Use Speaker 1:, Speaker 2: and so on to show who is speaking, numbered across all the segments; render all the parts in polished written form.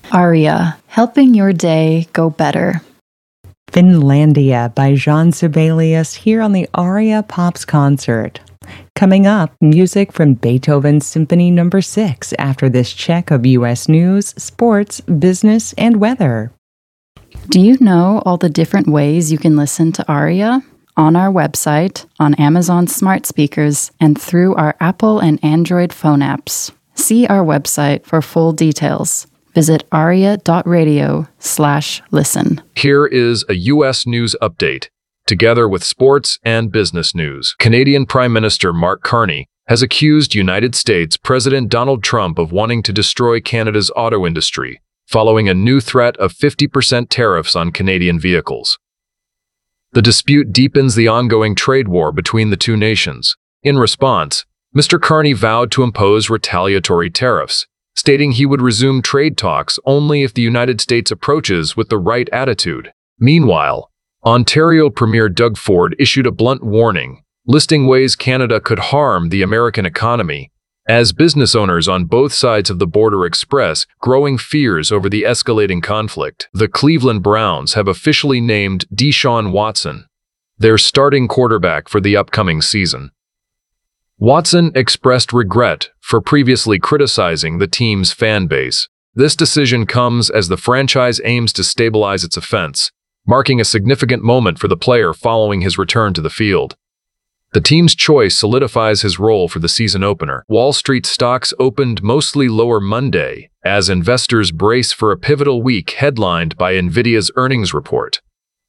Speaker 1: Aria, helping your day go better.
Speaker 2: Finlandia by Jean Sibelius here on the Aria Pops concert. Coming up, music from Beethoven's Symphony No. 6 after this check of U.S. news, sports, business, and weather.
Speaker 1: Do you know all the different ways you can listen to Aria? On our website, on Amazon smart speakers, and through our Apple and Android phone apps. See our website for full details. Visit aria.radio/listen.
Speaker 3: Here is a U.S. news update, together with sports and business news. Canadian Prime Minister Mark Carney has accused United States President Donald Trump of wanting to destroy Canada's auto industry, following a new threat of 50% tariffs on Canadian vehicles. The dispute deepens the ongoing trade war between the two nations. In response, Mr. Carney vowed to impose retaliatory tariffs, stating he would resume trade talks only if the United States approaches with the right attitude. Meanwhile, Ontario Premier Doug Ford issued a blunt warning, listing ways Canada could harm the American economy, as business owners on both sides of the border express growing fears over the escalating conflict. The Cleveland Browns have officially named Deshaun Watson their starting quarterback for the upcoming season. Watson expressed regret for previously criticizing the team's fan base. This decision comes as the franchise aims to stabilize its offense, marking a significant moment for the player following his return to the field. The team's choice solidifies his role for the season opener. Wall Street stocks opened mostly lower Monday as investors brace for a pivotal week headlined by NVIDIA's earnings report.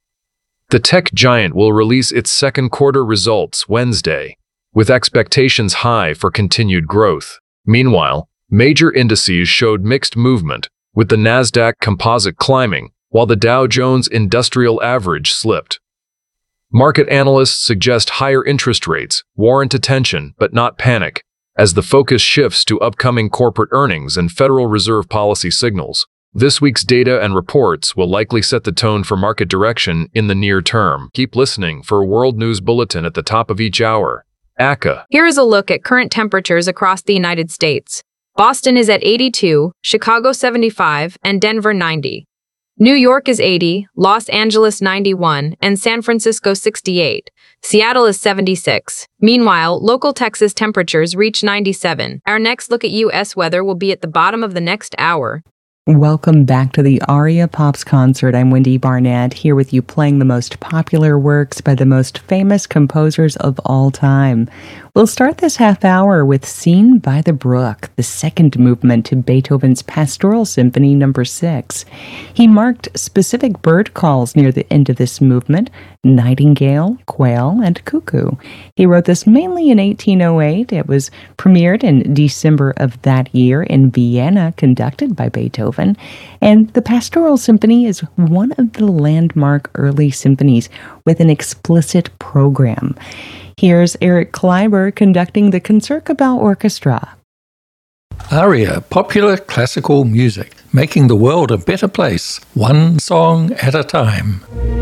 Speaker 3: The tech giant will release its second quarter results Wednesday, with expectations high for continued growth. Meanwhile, major indices showed mixed movement, with the Nasdaq Composite climbing, while the Dow Jones Industrial Average slipped. Market analysts suggest higher interest rates warrant attention but not panic, as the focus shifts to upcoming corporate earnings and Federal Reserve policy signals. This week's data and reports will likely set the tone for market direction in the near term. Keep listening for a World News Bulletin at the top of each hour. ACA.
Speaker 4: Here is a look at current temperatures across the United States. Boston is at 82, Chicago 75, and Denver 90. New York is 80, Los Angeles 91, and San Francisco 68. Seattle is 76. Meanwhile, local Texas temperatures reach 97. Our next look at U.S. weather will be at the bottom of the next hour.
Speaker 2: Welcome back to the Aria Pops concert. I'm Wendy Barnett, here with you playing the most popular works by the most famous composers of all time. We'll start this half hour with Scene by the Brook, the second movement to Beethoven's Pastoral Symphony No. 6. He marked specific bird calls near the end of this movement: nightingale, quail, and cuckoo. He wrote this mainly in 1808. It was premiered in December of that year in Vienna, conducted by Beethoven. And the Pastoral Symphony is one of the landmark early symphonies with an explicit program. Here's Eric Kleiber conducting the Concertgebouw Orchestra.
Speaker 5: Aria, popular classical music, making the world a better place, one song at a time.